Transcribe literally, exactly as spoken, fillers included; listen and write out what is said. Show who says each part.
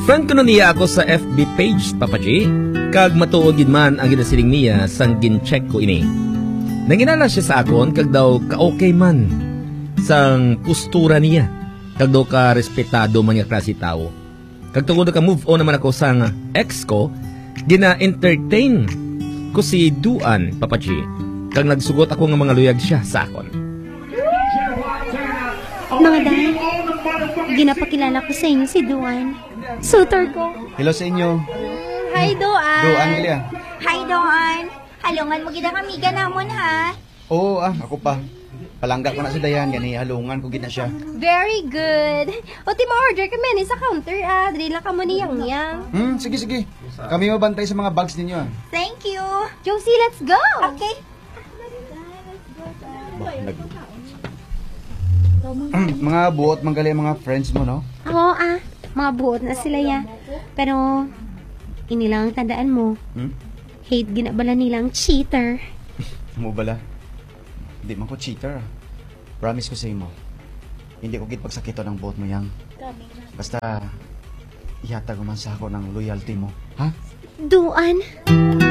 Speaker 1: Friend ko na niya ako sa F B page, Papa G. Kag matuod gid man ang ginasiling niya sang gin-check ko ini. Nanginala siya sa akon kag daw ka-okay man sang postura niya. Kag daw ka respetado man nga klase tao. Kag tungod ka move on naman ako sang ex ko, gina-entertain ko si Duan, Papa G. Kag nagsugot ako nga mga luyag siya sa akon.
Speaker 2: Mga dad, ginapakilala ko sa inyo si Duan. Sutor ko.
Speaker 3: Hello sa inyo.
Speaker 2: Hi, Duan.
Speaker 3: Duan, Galia.
Speaker 2: Hi, Duan. Halungan mo gina kami ganamon, ha?
Speaker 3: Oo, ah, ako pa. Palangga ko na sa dayan, gani halungan ko gina siya.
Speaker 2: Very good. O, ti ma-order kami ni sa counter, ah. Dali lang ka mo ni Yang Yang.
Speaker 3: Hmm, sige, sige. Kami mabantay sa mga bags ninyo, ah.
Speaker 2: Thank you. Josie, let's go. Okay.
Speaker 3: Bah, nag... mga buot, manggali mga friends mo, no?
Speaker 2: Oo, ah. Mga buot na sila, ya. Pero, inilang tandaan mo.
Speaker 3: Hmm?
Speaker 2: Hate ginabala nilang cheater.
Speaker 3: Mo bala? Hindi man ko cheater, ah. Promise ko sa imo. Hindi ko git pagsakito ng buot mo, Yang. Basta, ihatag man sa ako ng loyalty mo. Ha?
Speaker 2: Duan.